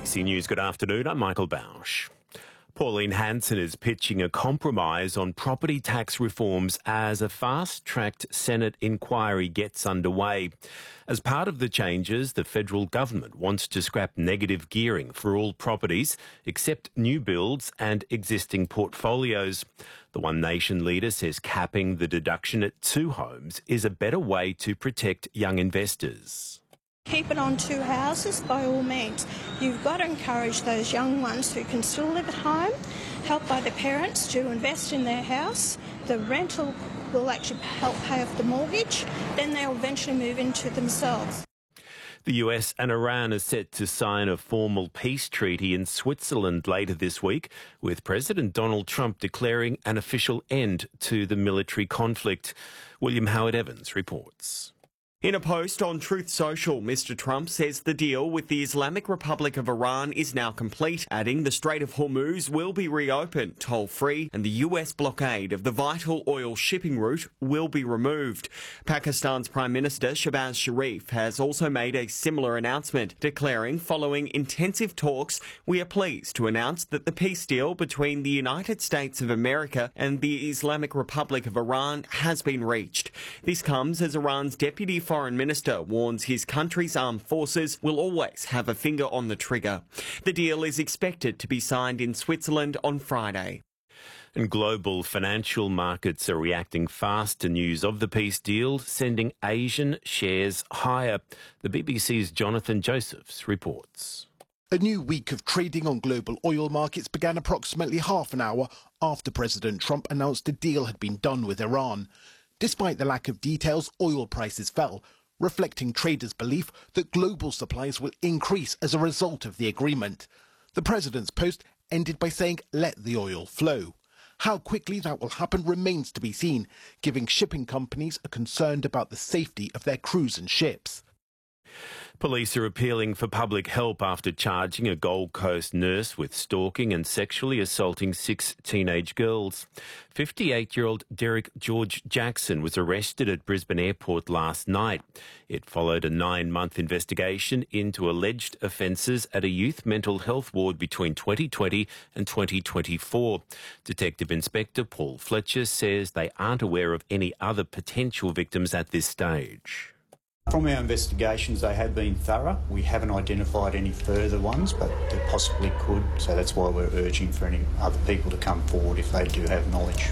ABC News, good afternoon. I'm Michael Bausch. Pauline Hanson is pitching a compromise on property tax reforms as a fast-tracked Senate inquiry gets underway. As part of the changes, the federal government wants to scrap negative gearing for all properties except new builds and existing portfolios. The One Nation leader says capping the deduction at 2 homes is a better way to protect young investors. Keep it on 2 houses by all means. You've got to encourage those young ones who can still live at home, helped by their parents, to invest in their house. The rental will actually help pay off the mortgage. Then they'll eventually move into themselves. The US and Iran are set to sign a formal peace treaty in Switzerland later this week, with President Donald Trump declaring an official end to the military conflict. William Howard Evans reports. In a post on Truth Social, Mr. Trump says the deal with the Islamic Republic of Iran is now complete, adding the Strait of Hormuz will be reopened toll-free and the US blockade of the vital oil shipping route will be removed. Pakistan's Prime Minister Shehbaz Sharif has also made a similar announcement, declaring following intensive talks, we are pleased to announce that the peace deal between the United States of America and the Islamic Republic of Iran has been reached. This comes as Iran's Deputy Foreign Minister warns his country's armed forces will always have a finger on the trigger. The deal is expected to be signed in Switzerland on Friday. And global financial markets are reacting fast to news of the peace deal, sending Asian shares higher. The BBC's Jonathan Josephs reports. A new week of trading on global oil markets began approximately half an hour after President Trump announced a deal had been done with Iran. Despite the lack of details, oil prices fell, reflecting traders' belief that global supplies will increase as a result of the agreement. The president's post ended by saying, let the oil flow. How quickly that will happen remains to be seen, giving shipping companies are concerned about the safety of their crews and ships. Police are appealing for public help after charging a Gold Coast nurse with stalking and sexually assaulting 6 teenage girls. 58-year-old Derek George Jackson was arrested at Brisbane Airport last night. It followed a 9-month investigation into alleged offences at a youth mental health ward between 2020 and 2024. Detective Inspector Paul Fletcher says they aren't aware of any other potential victims at this stage. From our investigations, they have been thorough. We haven't identified any further ones, but they possibly could. So that's why we're urging for any other people to come forward if they do have knowledge.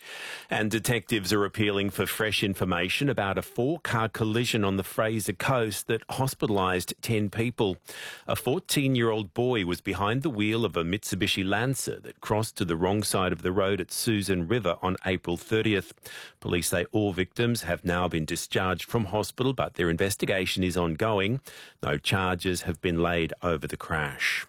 And detectives are appealing for fresh information about a 4-car collision on the Fraser Coast that hospitalised 10 people. A 14-year-old boy was behind the wheel of a Mitsubishi Lancer that crossed to the wrong side of the road at Susan River on April 30th. Police say all victims have now been discharged from hospital, but their investigation is ongoing. No charges have been laid over the crash.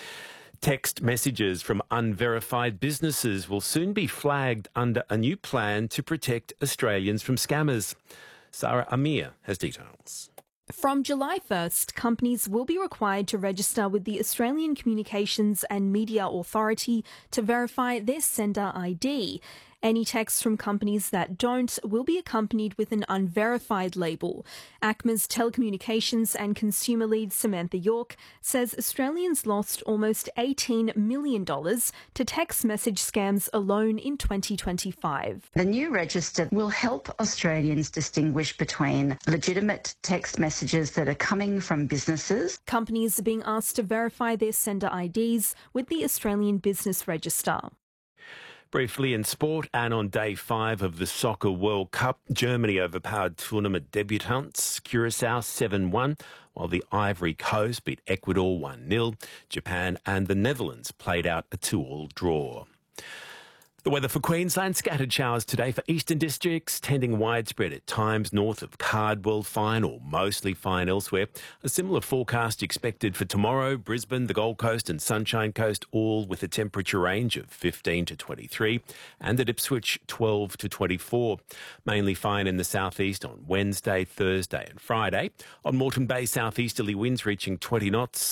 Text messages from unverified businesses will soon be flagged under a new plan to protect Australians from scammers. Sarah Amir has details. From July 1st, companies will be required to register with the Australian Communications and Media Authority to verify their sender ID. Any texts from companies that don't will be accompanied with an unverified label. ACMA's telecommunications and consumer lead Samantha York says Australians lost almost $18 million to text message scams alone in 2025. The new register will help Australians distinguish between legitimate text messages that are coming from businesses. Companies are being asked to verify their sender IDs with the Australian Business Register. Briefly in sport, and on day 5 of the Soccer World Cup, Germany overpowered tournament debutants Curacao 7-1, while the Ivory Coast beat Ecuador 1-0. Japan and the Netherlands played out a 2-2 draw. The weather for Queensland, scattered showers today for eastern districts, tending widespread at times north of Cardwell, fine or mostly fine elsewhere. A similar forecast expected for tomorrow, Brisbane, the Gold Coast and Sunshine Coast, all with a temperature range of 15 to 23, and at Ipswich 12 to 24. Mainly fine in the southeast on Wednesday, Thursday and Friday. On Moreton Bay, southeasterly winds reaching 20 knots.